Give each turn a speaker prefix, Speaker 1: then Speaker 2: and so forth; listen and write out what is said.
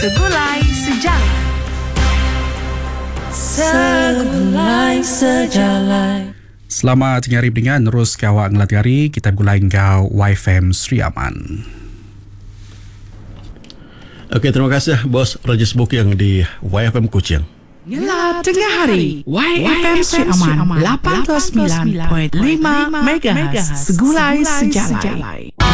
Speaker 1: Segulai Sejalai. Segulai Sejalai.
Speaker 2: Selamat tengah hari dengan terus kawak ngelatihari kita gulai engkau YFM Sri Aman.
Speaker 3: Okey, terima kasih Bos Regis Bukiang di YFM Kuching.
Speaker 1: Ngelat tengah hari YFM Sri Aman 89.5 MHz Segulai Sejalai.